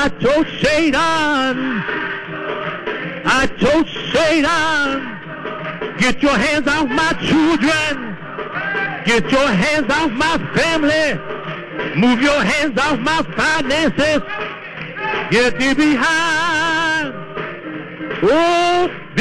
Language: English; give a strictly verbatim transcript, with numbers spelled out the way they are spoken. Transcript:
I told Satan, I told Satan, get your hands off my children. Get your hands off my family. Move your hands off my finances. Get thee behind. Oh,